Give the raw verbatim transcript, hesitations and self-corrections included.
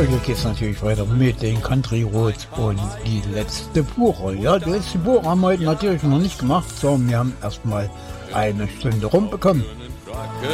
hier geht es natürlich weiter mit den Country Roads und die letzte Woche. Ja, die letzte Woche haben wir heute natürlich noch nicht gemacht, sondern wir haben erstmal eine Stunde rumbekommen.